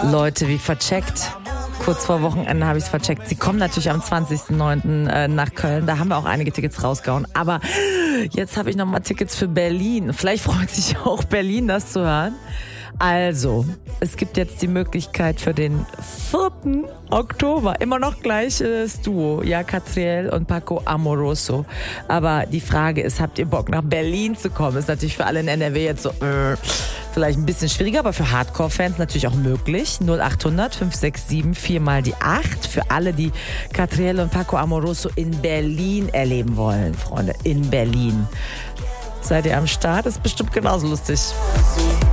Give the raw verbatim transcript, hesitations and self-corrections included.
Leute, wie vercheckt. Kurz vor Wochenende habe ich es vercheckt. Sie kommen natürlich am zwanzigsten neunten Äh, nach Köln. Da haben wir auch einige Tickets rausgehauen. Aber jetzt habe ich nochmal Tickets für Berlin. Vielleicht freut sich auch Berlin, das zu hören. Also, es gibt jetzt die Möglichkeit für den vierten Oktober. Immer noch gleiches Duo. Ja, Catriel und Paco Amoroso. Aber die Frage ist, habt ihr Bock nach Berlin zu kommen? Ist natürlich für alle in N R W jetzt so, äh, vielleicht ein bisschen schwieriger, aber für Hardcore-Fans natürlich auch möglich. null acht hundert fünf sechs sieben vier mal die acht. Für alle, die Catriel und Paco Amoroso in Berlin erleben wollen, Freunde. In Berlin. Seid ihr am Start? Ist bestimmt genauso lustig.